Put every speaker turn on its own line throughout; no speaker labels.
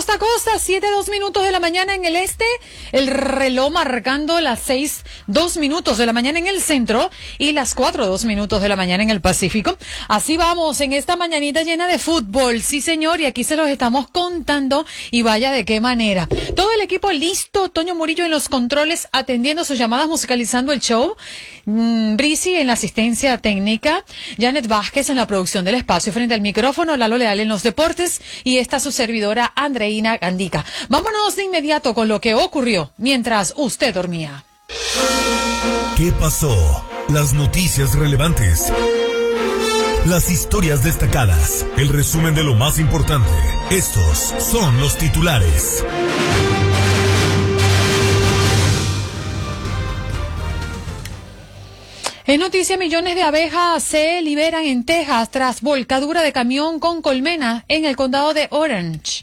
costa a costa, 7:02 de la mañana en el este, el reloj marcando las 6:02 de la mañana en el centro y las 4:02 de la mañana en el Pacífico. Así vamos en esta mañanita llena de fútbol, sí señor, y aquí se los estamos contando y vaya de qué manera. Todo el equipo listo, Toño Murillo en los controles atendiendo sus llamadas, musicalizando el show, Brisi en la asistencia técnica, Janet Vázquez en la producción del espacio frente al micrófono, Lalo Leal en los deportes y esta su servidora Andreina Gandica. Vámonos de inmediato con lo que ocurrió mientras usted dormía.
¿Qué pasó? Las noticias relevantes, las historias destacadas, el resumen de lo más importante. Estos son los titulares.
En noticia, millones de abejas se liberan en Texas tras volcadura de camión con colmena en el condado de Orange.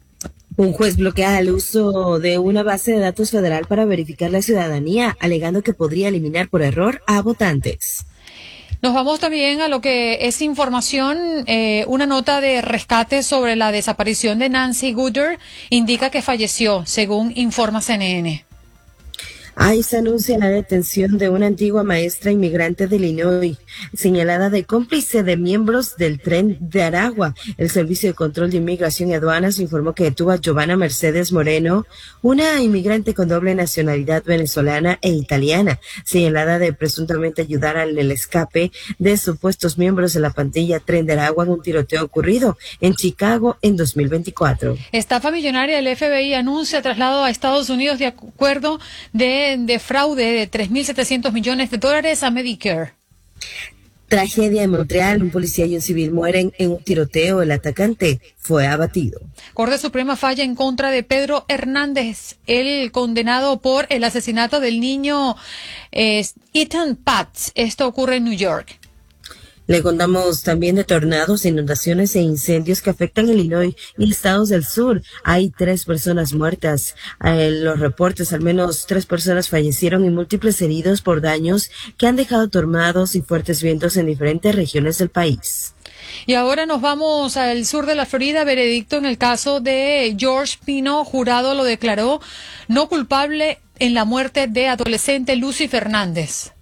Un juez bloquea el uso de una base de datos federal para verificar la ciudadanía, alegando que podría eliminar por error a votantes.
Nos vamos también a lo que es información, una nota de rescate sobre la desaparición de Nancy Gooder indica que falleció, según informa CNN.
ICE anuncia la detención de una antigua maestra inmigrante de Illinois, señalada de cómplice de miembros del Tren de Aragua. El Servicio de Control de Inmigración y Aduanas informó que detuvo a Giovanna Mercedes Moreno, una inmigrante con doble nacionalidad venezolana e italiana, señalada de presuntamente ayudar al escape de supuestos miembros de la pandilla Tren de Aragua en un tiroteo ocurrido en Chicago en 2024.
Estafa millonaria del FBI anuncia traslado a Estados Unidos de acuerdo de fraude de $3.700 millones a Medicare.
Tragedia en Montreal, un policía y un civil mueren en un tiroteo. El atacante fue abatido.
Corte Suprema falla en contra de Pedro Hernández, el condenado por el asesinato del niño Ethan Patz. Esto ocurre en New York.
Le contamos también de tornados, inundaciones e incendios que afectan Illinois y estados del sur. Hay 3 personas muertas. En los reportes, al menos 3 personas fallecieron y múltiples heridos por daños que han dejado tornados y fuertes vientos en diferentes regiones del país.
Y ahora nos vamos al sur de la Florida. Veredicto en el caso de George Pino. Jurado lo declaró no culpable en la muerte de adolescente Lucy Fernández.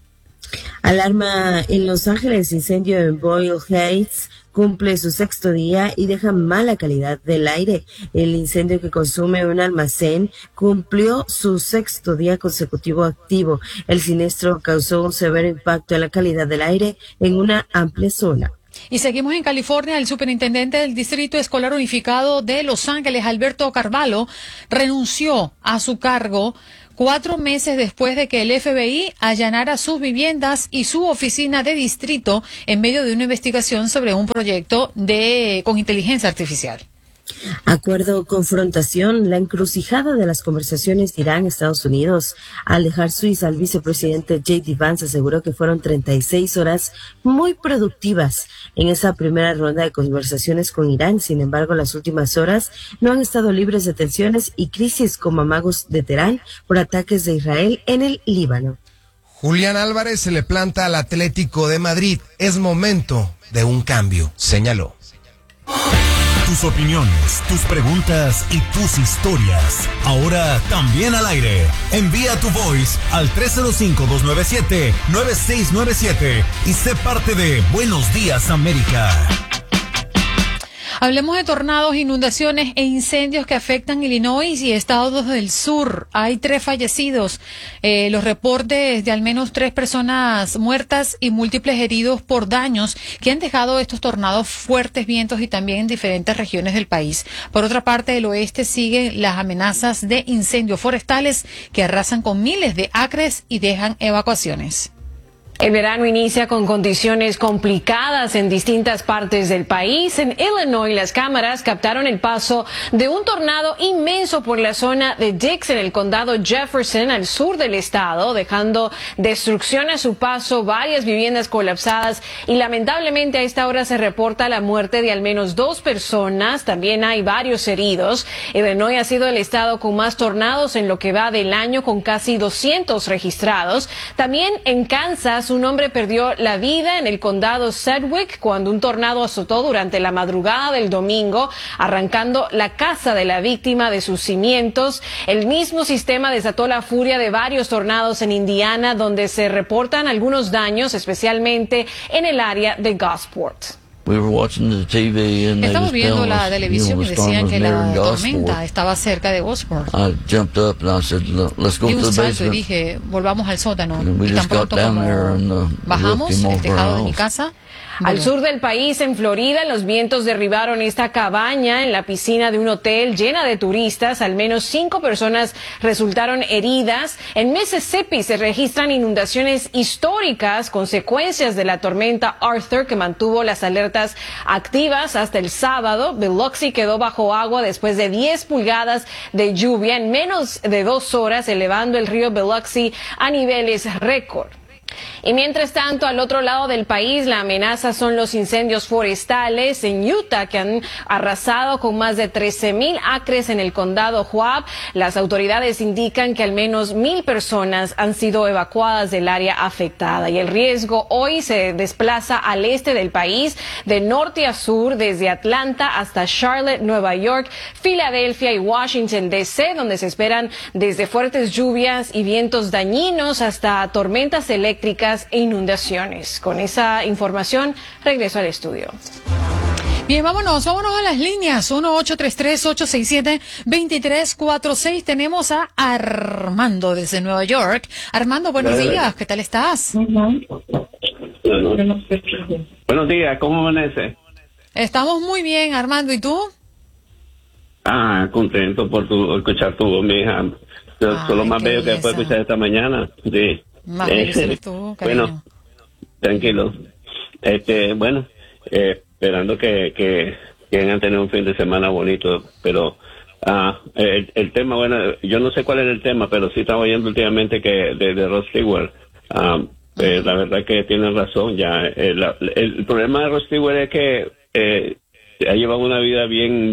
Alarma en Los Ángeles, incendio en Boyle Heights cumple su 6º día y deja mala calidad del aire. El incendio que consume un almacén cumplió su 6º día consecutivo activo. El siniestro causó un severo impacto en la calidad del aire en una amplia zona.
Y seguimos en California. El superintendente del Distrito Escolar Unificado de Los Ángeles, Alberto Carvalho, renunció a su cargo 4 meses después de que el FBI allanara sus viviendas y su oficina de distrito en medio de una investigación sobre un proyecto con inteligencia artificial.
Acuerdo confrontación, la encrucijada de las conversaciones de Irán-Estados Unidos. Al dejar Suiza, el vicepresidente J.D. Vance aseguró que fueron 36 horas muy productivas en esa primera ronda de conversaciones con Irán. Sin embargo, las últimas horas no han estado libres de tensiones y crisis como amagos de Teherán por ataques de Israel en el Líbano.
Julián Álvarez se le planta al Atlético de Madrid. Es momento de un cambio, señaló.
Tus opiniones, tus preguntas y tus historias. Ahora también al aire. Envía tu voice al 305-297-9697 y sé parte de Buenos Días América.
Hablemos de tornados, inundaciones e incendios que afectan Illinois y estados del sur. Hay 3 fallecidos. Los reportes de al menos 3 personas muertas y múltiples heridos por daños que han dejado estos tornados, fuertes vientos y también en diferentes regiones del país. Por otra parte, el oeste siguen las amenazas de incendios forestales que arrasan con miles de acres y dejan evacuaciones.
El verano inicia con condiciones complicadas en distintas partes del país. En Illinois, las cámaras captaron el paso de un tornado inmenso por la zona de Dix, en el condado Jefferson, al sur del estado, dejando destrucción a su paso, varias viviendas colapsadas y lamentablemente a esta hora se reporta la muerte de al menos 2 personas. También hay varios heridos. Illinois ha sido el estado con más tornados en lo que va del año, con casi 200 registrados. También en Kansas más, un hombre perdió la vida en el condado Sedgwick cuando un tornado azotó durante la madrugada del domingo, arrancando la casa de la víctima de sus cimientos. El mismo sistema desató la furia de varios tornados en Indiana, donde se reportan algunos daños, especialmente en el área de Gosport.
Estamos viendo la televisión y decían que la tormenta estaba cerca de Gosport. Di un salto y dije, volvamos al sótano. Y tan pronto como bajamos el tejado de mi casa.
Al sur del país, en Florida, los vientos derribaron esta cabaña en la piscina de un hotel llena de turistas. Al menos 5 personas resultaron heridas. En Mississippi se registran inundaciones históricas, consecuencias de la tormenta Arthur, que mantuvo las alertas activas hasta el sábado. Biloxi quedó bajo agua después de 10 pulgadas de lluvia en menos de 2 horas, elevando el río Biloxi a niveles récord. Y mientras tanto, al otro lado del país, la amenaza son los incendios forestales en Utah, que han arrasado con más de 13,000 acres en el condado Joab. Las autoridades indican que al menos 1,000 personas han sido evacuadas del área afectada. Y el riesgo hoy se desplaza al este del país, de norte a sur, desde Atlanta hasta Charlotte, Nueva York, Filadelfia y Washington, D.C., donde se esperan desde fuertes lluvias y vientos dañinos hasta tormentas eléctricas e inundaciones. Con esa información, regreso al estudio.
Bien, vámonos a las líneas. 1-833-867-2346. Tenemos a Armando desde Nueva York. Armando, buenos días. ¿Qué tal estás?
Buenos días, ¿cómo amanece?
Estamos muy bien, Armando. ¿Y tú?
Contento por escuchar tu voz, mi hija. Solo más bello que puedo escuchar esta mañana. Sí.
Más eres tú, cariño.
Bueno, tranquilo. Esperando que hayan tenido un fin de semana bonito, pero el tema, bueno, yo no sé cuál es el tema, pero sí estaba oyendo últimamente que de Rod Stewart. La verdad que tienen razón. Ya el problema de Rod Stewart es que ha llevado una vida bien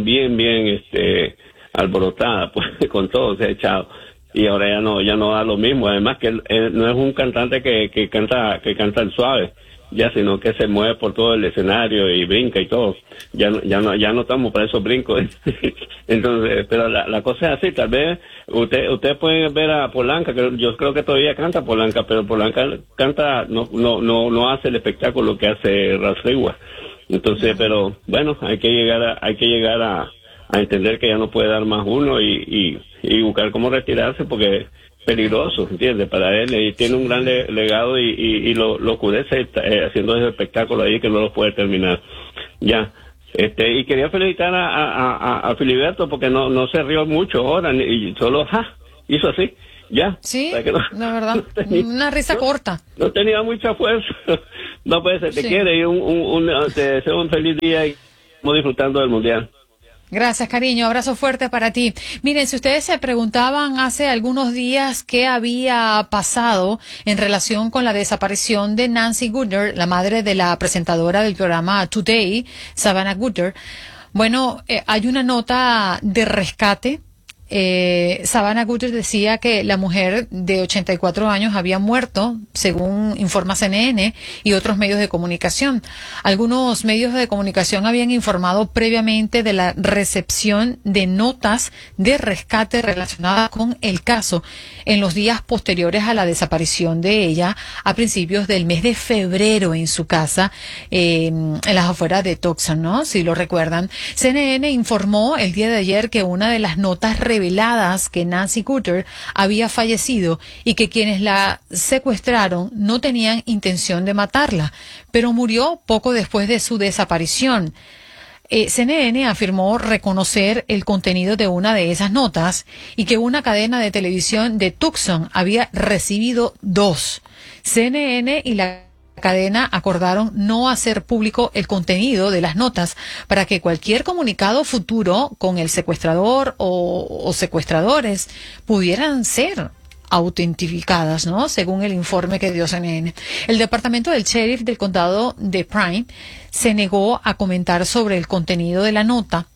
alborotada, pues, con todo se ha echado. Y ahora ya no da lo mismo. Además que él no es un cantante que canta el suave, ya, sino que se mueve por todo el escenario y brinca y todo. Ya no estamos para esos brincos. Entonces, pero la cosa es así. Tal vez usted puede ver a Polanca, que yo creo que todavía canta Polanca, pero Polanca canta no hace el espectáculo que hace Rod Stewart. Entonces, pero bueno, hay que llegar a entender que ya no puede dar más uno y buscar cómo retirarse, porque es peligroso, ¿entiendes? Para él, y tiene un gran legado y lo oscurece haciendo ese espectáculo ahí que no lo puede terminar. Ya. Y quería felicitar a Filiberto porque no se rió mucho ahora y solo hizo así. Ya.
Sí,
o sea que
la verdad, una risa corta.
No tenía mucha fuerza. No puede ser, te quiere y te deseo un feliz día y estamos disfrutando del Mundial.
Gracias, cariño. Abrazo fuerte para ti. Miren, si ustedes se preguntaban hace algunos días qué había pasado en relación con la desaparición de Nancy Goodner, la madre de la presentadora del programa Today, Savannah Goodner, bueno, hay una nota de rescate. Savannah Goodner decía que la mujer de 84 años había muerto, según informa CNN y otros medios de comunicación. Algunos medios de comunicación habían informado previamente de la recepción de notas de rescate relacionadas con el caso en los días posteriores a la desaparición de ella a principios del mes de febrero en su casa en las afueras de Tucson, ¿no? Si lo recuerdan. CNN informó el día de ayer que una de las notas reveladas que Nancy Goodner había fallecido y que quienes la secuestraron no tenían intención de matarla, pero murió poco después de su desaparición. CNN afirmó reconocer el contenido de una de esas notas y que una cadena de televisión de Tucson había recibido 2. CNN y la cadena acordaron no hacer público el contenido de las notas para que cualquier comunicado futuro con el secuestrador o secuestradores pudieran ser autentificadas, ¿no? Según el informe que dio CNN. El departamento del sheriff del condado de Prime se negó a comentar sobre el contenido de la nota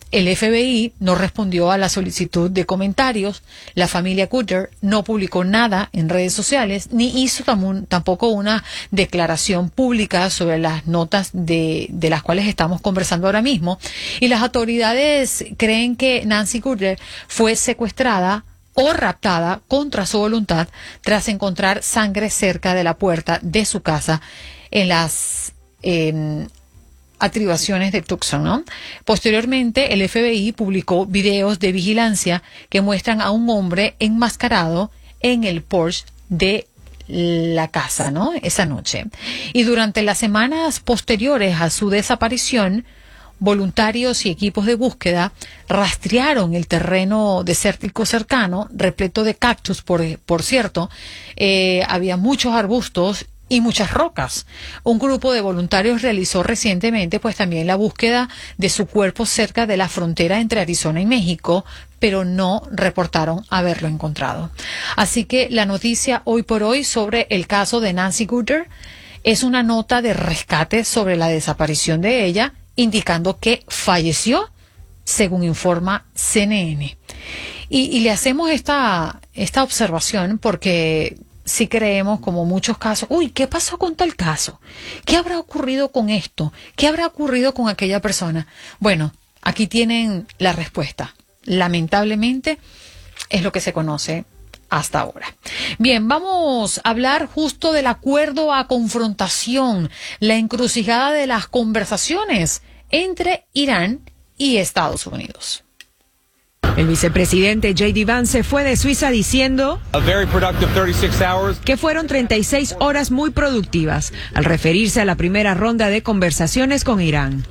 El FBI no respondió a la solicitud de comentarios. La familia Kutter no publicó nada en redes sociales ni hizo tampoco una declaración pública sobre las notas de las cuales estamos conversando ahora mismo. Y las autoridades creen que Nancy Kutter fue secuestrada o raptada contra su voluntad tras encontrar sangre cerca de la puerta de su casa en las atribuciones de Tucson, ¿no? Posteriormente, el FBI publicó videos de vigilancia que muestran a un hombre enmascarado en el porche de la casa, ¿no? Esa noche. Y durante las semanas posteriores a su desaparición, voluntarios y equipos de búsqueda rastrearon el terreno desértico cercano, repleto de cactus, por cierto. Había muchos arbustos y muchas rocas. Un grupo de voluntarios realizó recientemente pues también la búsqueda de su cuerpo cerca de la frontera entre Arizona y México, pero no reportaron haberlo encontrado. Así que la noticia hoy por hoy sobre el caso de Nancy Kutter es una nota de rescate sobre la desaparición de ella, indicando que falleció, según informa CNN. Y le hacemos esta observación porque si creemos, como muchos casos, uy, ¿qué pasó con tal caso? ¿Qué habrá ocurrido con esto? ¿Qué habrá ocurrido con aquella persona? Bueno, aquí tienen la respuesta. Lamentablemente, es lo que se conoce hasta ahora. Bien, vamos a hablar justo del acuerdo a confrontación, la encrucijada de las conversaciones entre Irán y Estados Unidos.
El vicepresidente J.D. Vance se fue de Suiza diciendo que fueron 36 horas muy productivas al referirse a la primera ronda de conversaciones con Irán.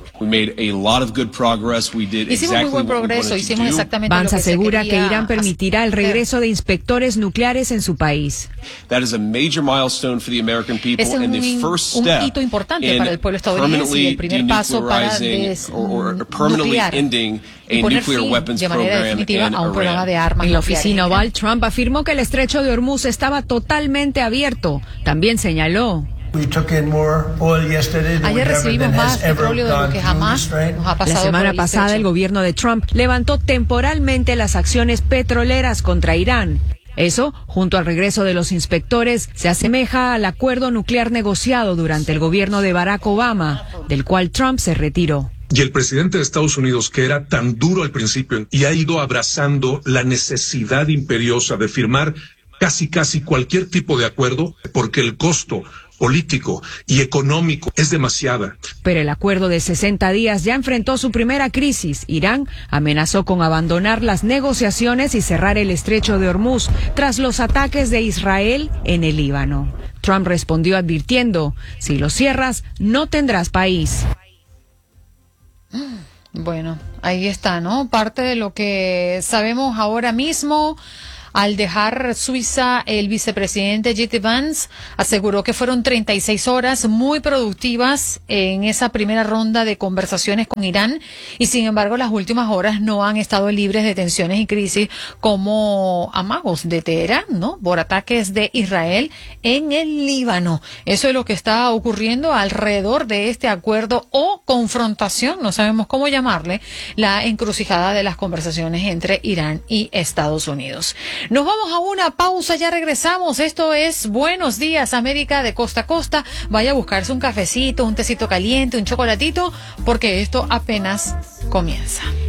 Hicimos muy buen progreso, hicimos exactamente
Vance
lo que
asegura
se quería
que Irán permitirá el regreso de inspectores nucleares en su país.
Ese es un hito importante para el pueblo estadounidense y el primer paso para desnuclear y poner fin de manera definitiva a un programa de armas.
En la oficina oval, Trump afirmó que el estrecho de Hormuz estaba totalmente abierto. También señaló:
ayer recibimos más petróleo de lo que jamás nos ha pasado.
La semana pasada el gobierno de Trump levantó temporalmente las acciones petroleras contra Irán. Eso, junto al regreso de los inspectores, se asemeja al acuerdo nuclear negociado durante el gobierno de Barack Obama, del cual Trump se retiró.
Y el presidente de Estados Unidos, que era tan duro al principio y ha ido abrazando la necesidad imperiosa de firmar casi cualquier tipo de acuerdo, porque el costo político y económico es demasiada.
Pero el acuerdo de 60 días ya enfrentó su primera crisis. Irán amenazó con abandonar las negociaciones y cerrar el estrecho de Hormuz tras los ataques de Israel en el Líbano. Trump respondió advirtiendo: si lo cierras, no tendrás país.
Bueno, ahí está, ¿no? Parte de lo que sabemos ahora mismo. Al dejar Suiza, el vicepresidente J.D. Vance aseguró que fueron 36 horas muy productivas en esa primera ronda de conversaciones con Irán y sin embargo las últimas horas no han estado libres de tensiones y crisis como amagos de Teherán, ¿no? Por ataques de Israel en el Líbano. Eso es lo que está ocurriendo alrededor de este acuerdo o confrontación, no sabemos cómo llamarle, la encrucijada de las conversaciones entre Irán y Estados Unidos. Nos vamos a una pausa, ya regresamos. Esto es Buenos Días América de costa a costa. Vaya a buscarse un cafecito, un tecito caliente, un chocolatito, porque esto apenas comienza.